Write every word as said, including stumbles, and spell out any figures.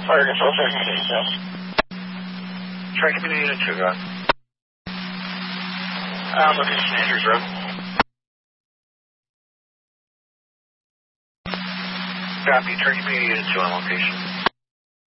Fire control, Tracking Unit two. Tracking Unit two, go ahead. Uh, location Andrews Road. Copy, Tracking Unit two on location.